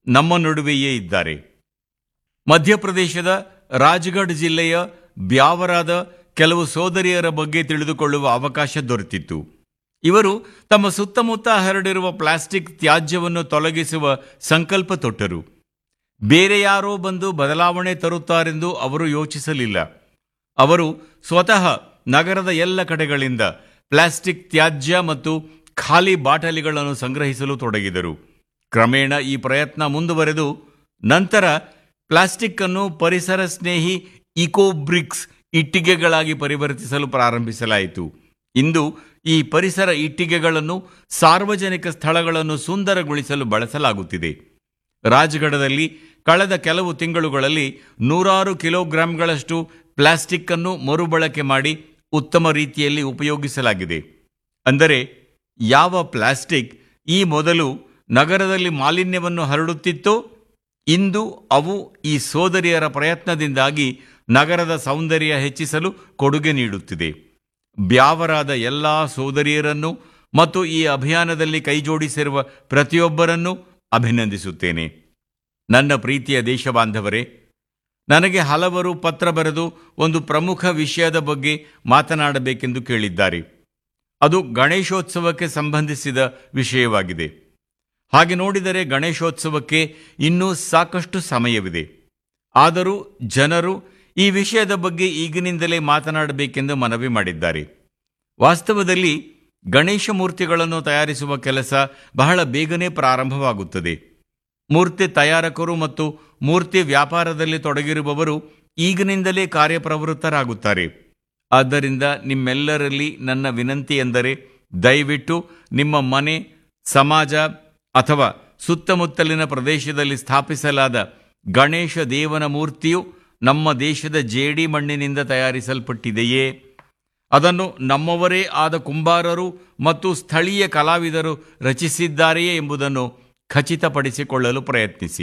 ನಮ್ಮ ನಡುವೆಯೇ ಇದ್ದಾರೆ. ಮಧ್ಯಪ್ರದೇಶದ ರಾಜ್ಗಢ್ ಜಿಲ್ಲೆಯ ಬ್ಯಾವರಾದ ಕೆಲವು ಸೋದರಿಯರ ಬಗ್ಗೆ ತಿಳಿದುಕೊಳ್ಳುವ ಅವಕಾಶ ದೊರೆತಿತ್ತು. ಇವರು ತಮ್ಮ ಸುತ್ತಮುತ್ತ ಹರಡಿರುವ ಪ್ಲಾಸ್ಟಿಕ್ ತ್ಯಾಜ್ಯವನ್ನು ತೊಲಗಿಸುವ ಸಂಕಲ್ಪ ತೊಟ್ಟರು. ಬೇರೆ ಯಾರೋ ಬಂದು ಬದಲಾವಣೆ ತರುತ್ತಾರೆಂದು ಅವರು ಯೋಚಿಸಲಿಲ್ಲ. ಅವರು ಸ್ವತಃ ನಗರದ ಎಲ್ಲ ಕಡೆಗಳಿಂದ ಪ್ಲಾಸ್ಟಿಕ್ ತ್ಯಾಜ್ಯ ಮತ್ತು ಖಾಲಿ ಬಾಟಲಿಗಳನ್ನು ಸಂಗ್ರಹಿಸಲು ತೊಡಗಿದರು. ಕ್ರಮೇಣ ಈ ಪ್ರಯತ್ನ ಮುಂದುವರೆದು ನಂತರ ಪ್ಲಾಸ್ಟಿಕ್ ಅನ್ನು ಪರಿಸರ ಸ್ನೇಹಿ ಇಕೋಬ್ರಿಕ್ಸ್ ಇಟ್ಟಿಗೆಗಳಾಗಿ ಪರಿವರ್ತಿಸಲು ಪ್ರಾರಂಭಿಸಲಾಯಿತು. ಇಂದು ಈ ಪರಿಸರ ಇಟ್ಟಿಗೆಗಳನ್ನು ಸಾರ್ವಜನಿಕ ಸ್ಥಳಗಳನ್ನು ಸುಂದರಗೊಳಿಸಲು ಬಳಸಲಾಗುತ್ತಿದೆ. ರಾಜ್ಗಢದಲ್ಲಿ ಕಳೆದ ಕೆಲವು ತಿಂಗಳುಗಳಲ್ಲಿ 100 ಕಿಲೋಗ್ರಾಂಗಳಷ್ಟು ಪ್ಲಾಸ್ಟಿಕ್ ಅನ್ನು ಮರುಬಳಕೆ ಮಾಡಿ ಉತ್ತಮ ರೀತಿಯಲ್ಲಿ ಉಪಯೋಗಿಸಲಾಗಿದೆ. ಅಂದರೆ ಯಾವ ಪ್ಲಾಸ್ಟಿಕ್ ಈ ಮೊದಲು ನಗರದಲ್ಲಿ ಮಾಲಿನ್ಯವನ್ನು ಹರಡುತ್ತಿತ್ತೋ, ಇಂದು ಅವು ಈ ಸೋದರಿಯರ ಪ್ರಯತ್ನದಿಂದಾಗಿ ನಗರದ ಸೌಂದರ್ಯ ಹೆಚ್ಚಿಸಲು ಕೊಡುಗೆ ನೀಡುತ್ತಿದೆ. ಬ್ಯಾವರಾದ ಎಲ್ಲ ಸೋದರಿಯರನ್ನು ಮತ್ತು ಈ ಅಭಿಯಾನದಲ್ಲಿ ಕೈಜೋಡಿಸಿರುವ ಪ್ರತಿಯೊಬ್ಬರನ್ನೂ ಅಭಿನಂದಿಸುತ್ತೇನೆ. ನನ್ನ ಪ್ರೀತಿಯ ದೇಶಬಾಂಧವರೇ, ನನಗೆ ಹಲವರು ಪತ್ರ ಬರೆದು ಒಂದು ಪ್ರಮುಖ ವಿಷಯದ ಬಗ್ಗೆ ಮಾತನಾಡಬೇಕೆಂದು ಕೇಳಿದ್ದಾರೆ. ಅದು ಗಣೇಶೋತ್ಸವಕ್ಕೆ ಸಂಬಂಧಿಸಿದ ವಿಷಯವಾಗಿದೆ. ಹಾಗೆ ನೋಡಿದರೆ ಗಣೇಶೋತ್ಸವಕ್ಕೆ ಇನ್ನೂ ಸಾಕಷ್ಟು ಸಮಯವಿದೆ. ಆದರೂ ಜನರು ಈ ವಿಷಯದ ಬಗ್ಗೆ ಈಗಿನಿಂದಲೇ ಮಾತನಾಡಬೇಕೆಂದು ಮನವಿ ಮಾಡಿದ್ದಾರೆ. ವಾಸ್ತವದಲ್ಲಿ ಗಣೇಶ ಮೂರ್ತಿಗಳನ್ನು ತಯಾರಿಸುವ ಕೆಲಸ ಬಹಳ ಬೇಗನೆ ಪ್ರಾರಂಭವಾಗುತ್ತದೆ. ಮೂರ್ತಿ ತಯಾರಕರು ಮತ್ತು ಮೂರ್ತಿ ವ್ಯಾಪಾರದಲ್ಲಿ ತೊಡಗಿರುವವರು ಈಗಿನಿಂದಲೇ ಕಾರ್ಯಪ್ರವೃತ್ತರಾಗುತ್ತಾರೆ. ಆದ್ದರಿಂದ ನಿಮ್ಮೆಲ್ಲರಲ್ಲಿ ನನ್ನ ವಿನಂತಿ ಎಂದರೆ, ದಯವಿಟ್ಟು ನಿಮ್ಮ ಮನೆ, ಸಮಾಜ ಅಥವಾ ಸುತ್ತಮುತ್ತಲಿನ ಪ್ರದೇಶದಲ್ಲಿ ಸ್ಥಾಪಿಸಲಾದ ಗಣೇಶ ದೇವನ ಮೂರ್ತಿಯು ನಮ್ಮ ದೇಶದ ಜೇಡಿ ಮಣ್ಣಿನಿಂದ ತಯಾರಿಸಲ್ಪಟ್ಟಿದೆಯೇ, ಅದನ್ನು ನಮ್ಮವರೇ ಆದ ಕುಂಬಾರರು ಮತ್ತು ಸ್ಥಳೀಯ ಕಲಾವಿದರು ರಚಿಸಿದ್ದಾರೆಯೇ ಎಂಬುದನ್ನು ಖಚಿತಪಡಿಸಿಕೊಳ್ಳಲು ಪ್ರಯತ್ನಿಸಿ.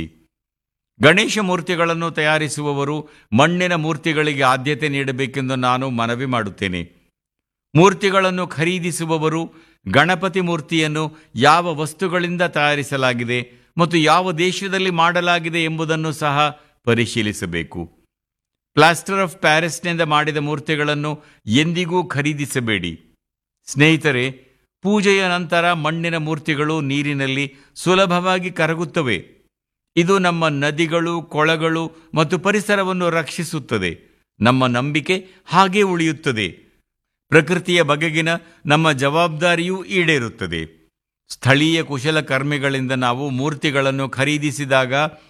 ಗಣೇಶ ಮೂರ್ತಿಗಳನ್ನು ತಯಾರಿಸುವವರು ಮಣ್ಣಿನ ಮೂರ್ತಿಗಳಿಗೆ ಆದ್ಯತೆ ನೀಡಬೇಕೆಂದು ನಾನು ಮನವಿ ಮಾಡುತ್ತೇನೆ. ಮೂರ್ತಿಗಳನ್ನು ಖರೀದಿಸುವವರು ಗಣಪತಿ ಮೂರ್ತಿಯನ್ನು ಯಾವ ವಸ್ತುಗಳಿಂದ ತಯಾರಿಸಲಾಗಿದೆ ಮತ್ತು ಯಾವ ದೇಶದಲ್ಲಿ ಮಾಡಲಾಗಿದೆ ಎಂಬುದನ್ನು ಸಹ ಪರಿಶೀಲಿಸಬೇಕು. ಪ್ಲಾಸ್ಟರ್ ಆಫ್ ಪ್ಯಾರಿಸ್ನಿಂದ ಮಾಡಿದ ಮೂರ್ತಿಗಳನ್ನು ಎಂದಿಗೂ ಖರೀದಿಸಬೇಡಿ. ಸ್ನೇಹಿತರೆ, ಪೂಜೆಯ ನಂತರ ಮಣ್ಣಿನ ಮೂರ್ತಿಗಳು ನೀರಿನಲ್ಲಿ ಸುಲಭವಾಗಿ ಕರಗುತ್ತವೆ. ಇದು ನಮ್ಮ ನದಿಗಳು, ಕೊಳಗಳು ಮತ್ತು ಪರಿಸರವನ್ನು ರಕ್ಷಿಸುತ್ತದೆ. ನಮ್ಮ ನಂಬಿಕೆ ಹಾಗೇ ಉಳಿಯುತ್ತದೆ. ಪ್ರಕೃತಿಯ ಬಗೆಗಿನ ನಮ್ಮ ಜವಾಬ್ದಾರಿಯೂ ಈಡೇರುತ್ತದೆ. ಸ್ಥಳೀಯ ಕುಶಲಕರ್ಮಿಗಳಿಂದ ನಾವು ಮೂರ್ತಿಗಳನ್ನು ಖರೀದಿಸಿದಾಗ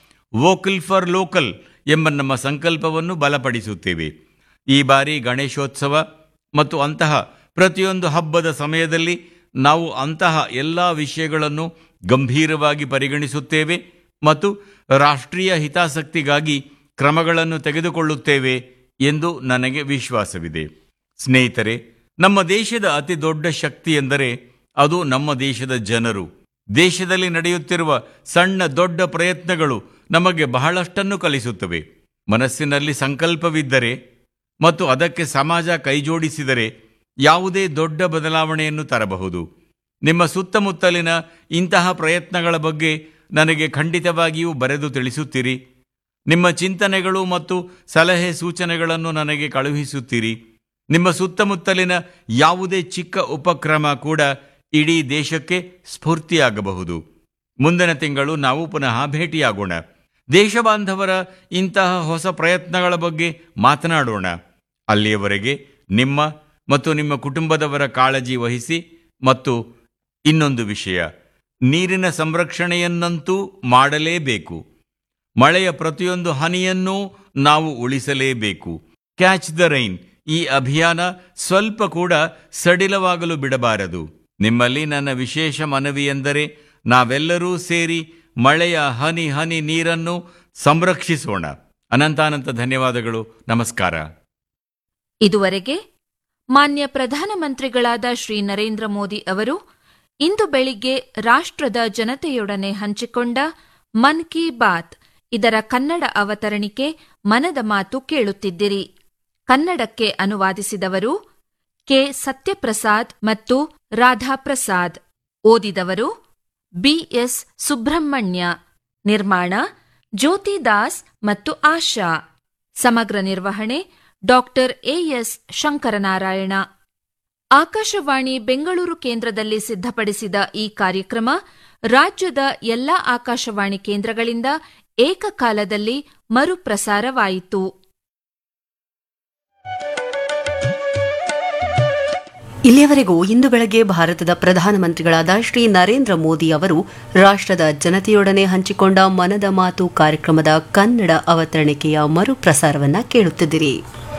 ವೋಕಲ್ ಫಾರ್ ಲೋಕಲ್ ಎಂಬ ನಮ್ಮ ಸಂಕಲ್ಪವನ್ನು ಬಲಪಡಿಸುತ್ತೇವೆ. ಈ ಬಾರಿ ಗಣೇಶೋತ್ಸವ ಮತ್ತು ಅಂತಹ ಪ್ರತಿಯೊಂದು ಹಬ್ಬದ ಸಮಯದಲ್ಲಿ ನಾವು ಅಂತಹ ಎಲ್ಲ ವಿಷಯಗಳನ್ನು ಗಂಭೀರವಾಗಿ ಪರಿಗಣಿಸುತ್ತೇವೆ ಮತ್ತು ರಾಷ್ಟ್ರೀಯ ಹಿತಾಸಕ್ತಿಗಾಗಿ ಕ್ರಮಗಳನ್ನು ತೆಗೆದುಕೊಳ್ಳುತ್ತೇವೆ ಎಂದು ನನಗೆ ವಿಶ್ವಾಸವಿದೆ. ಸ್ನೇಹಿತರೆ, ನಮ್ಮ ದೇಶದ ಅತಿ ದೊಡ್ಡ ಶಕ್ತಿ ಎಂದರೆ ಅದು ನಮ್ಮ ದೇಶದ ಜನರು. ದೇಶದಲ್ಲಿ ನಡೆಯುತ್ತಿರುವ ಸಣ್ಣ ದೊಡ್ಡ ಪ್ರಯತ್ನಗಳು ನಮಗೆ ಬಹಳಷ್ಟನ್ನು ಕಲಿಸುತ್ತವೆ. ಮನಸ್ಸಿನಲ್ಲಿ ಸಂಕಲ್ಪವಿದ್ದರೆ ಮತ್ತು ಅದಕ್ಕೆ ಸಮಾಜ ಕೈಜೋಡಿಸಿದರೆ ಯಾವುದೇ ದೊಡ್ಡ ಬದಲಾವಣೆಯನ್ನು ತರಬಹುದು. ನಿಮ್ಮ ಸುತ್ತಮುತ್ತಲಿನ ಇಂತಹ ಪ್ರಯತ್ನಗಳ ಬಗ್ಗೆ ನನಗೆ ಖಂಡಿತವಾಗಿಯೂ ಬರೆದು ತಿಳಿಸುತ್ತೀರಿ. ನಿಮ್ಮ ಚಿಂತನೆಗಳು ಮತ್ತು ಸಲಹೆ ಸೂಚನೆಗಳನ್ನು ನನಗೆ ಕಳುಹಿಸುತ್ತೀರಿ. ನಿಮ್ಮ ಸುತ್ತಮುತ್ತಲಿನ ಯಾವುದೇ ಚಿಕ್ಕ ಉಪಕ್ರಮ ಕೂಡ ಇಡೀ ದೇಶಕ್ಕೆ ಸ್ಫೂರ್ತಿಯಾಗಬಹುದು. ಮುಂದಿನ ತಿಂಗಳು ನಾವು ಪುನಃ ಭೇಟಿಯಾಗೋಣ. ದೇಶಬಾಂಧವರ ಇಂತಹ ಹೊಸ ಪ್ರಯತ್ನಗಳ ಬಗ್ಗೆ ಮಾತನಾಡೋಣ. ಅಲ್ಲಿಯವರೆಗೆ ನಿಮ್ಮ ಮತ್ತು ನಿಮ್ಮ ಕುಟುಂಬದವರ ಕಾಳಜಿ ವಹಿಸಿ. ಮತ್ತು ಇನ್ನೊಂದು ವಿಷಯ, ನೀರಿನ ಸಂರಕ್ಷಣೆಯನ್ನಂತೂ ಮಾಡಲೇಬೇಕು. ಮಳೆಯ ಪ್ರತಿಯೊಂದು ಹನಿಯನ್ನೂ ನಾವು ಉಳಿಸಲೇಬೇಕು. ಕ್ಯಾಚ್ ದ ರೈನ್ ಈ ಅಭಿಯಾನ ಸ್ವಲ್ಪ ಕೂಡ ಸಡಿಲವಾಗಲು ಬಿಡಬಾರದು. ನಿಮ್ಮಲ್ಲಿ ನನ್ನ ವಿಶೇಷ ಮನವಿ ಎಂದರೆ, ನಾವೆಲ್ಲರೂ ಸೇರಿ ಮಳೆಯ ಹನಿ ಹನಿ ನೀರನ್ನು ಸಂರಕ್ಷಿಸೋಣ. ಅನಂತಾನಂತ ಧನ್ಯವಾದಗಳು. ನಮಸ್ಕಾರ. ಇದುವರೆಗೆ ಮಾನ್ಯ ಪ್ರಧಾನಮಂತ್ರಿಗಳಾದ ಶ್ರೀ ನರೇಂದ್ರ ಮೋದಿ ಅವರು ಇಂದು ಬೆಳಿಗ್ಗೆ ರಾಷ್ಟ್ರದ ಜನತೆಯೊಡನೆ ಹಂಚಿಕೊಂಡ ಮನ್ ಕಿ ಬಾತ್ ಇದರ ಕನ್ನಡ ಅವತರಣಿಕೆ ಮನದ ಮಾತು ಕೇಳುತ್ತಿದ್ದಿರಿ. ಕನ್ನಡಕ್ಕೆ ಅನುವಾದಿಸಿದವರು ಕೆ ಸತ್ಯಪ್ರಸಾದ್ ಮತ್ತು ರಾಧಾಪ್ರಸಾದ್. ಓದಿದವರು ಬಿಎಸ್ ಸುಬ್ರಹ್ಮಣ್ಯ. ನಿರ್ಮಾಣ ಜ್ಯೋತಿ ದಾಸ್ ಮತ್ತು ಆಶಾ. ಸಮಗ್ರ ನಿರ್ವಹಣೆ ಡಾಕ್ಟರ್ ಎಎಸ್ ಶಂಕರನಾರಾಯಣ. ಆಕಾಶವಾಣಿ ಬೆಂಗಳೂರು ಕೇಂದ್ರದಲ್ಲಿ ಸಿದ್ಧಪಡಿಸಿದ ಈ ಕಾರ್ಯಕ್ರಮ ರಾಜ್ಯದ ಎಲ್ಲಾ ಆಕಾಶವಾಣಿ ಕೇಂದ್ರಗಳಿಂದ ಏಕಕಾಲದಲ್ಲಿ ಮರುಪ್ರಸಾರವಾಯಿತು. ಇಲ್ಲಿಯವರೆಗೂ ಇಂದು ಬೆಳಗ್ಗೆ ಭಾರತದ ಪ್ರಧಾನಮಂತ್ರಿಗಳಾದ ಶ್ರೀ ನರೇಂದ್ರ ಮೋದಿ ಅವರು ರಾಷ್ಟ್ರದ ಜನತೆಯೊಡನೆ ಹಂಚಿಕೊಂಡ ಮನದ ಮಾತು ಕಾರ್ಯಕ್ರಮದ ಕನ್ನಡ ಅವತರಣಿಕೆಯ ಮರುಪ್ರಸಾರವನ್ನು ಕೇಳುತ್ತಿದ್ದಿರಿ.